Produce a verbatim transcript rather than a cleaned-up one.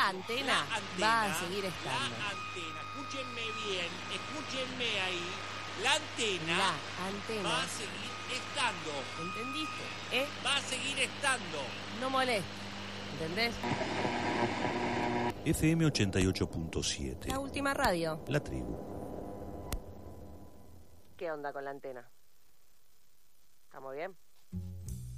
antena, la antena va a seguir estando. La antena, escúchenme bien, escúchenme ahí. La antena, La antena va a seguir estando. ¿Entendiste? ¿Eh? Va a seguir estando. No moleste. ¿Entendés? F M ochenta y ocho punto siete. La última radio. La tribu. ¿Qué onda con la antena? ¿Estamos bien?